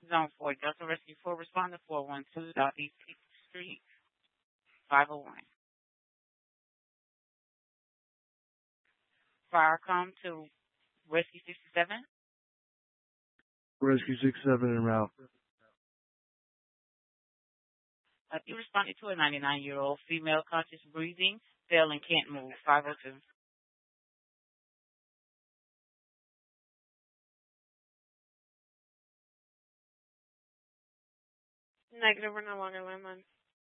Zone 4, Delta Rescue 4, respond to 412 Southeast 8th Street, 501. Fire come to Rescue 67. Rescue 67 en route. You responded to a 99-year-old female conscious breathing, fell and can't move, 502. Negative, we're no longer landline.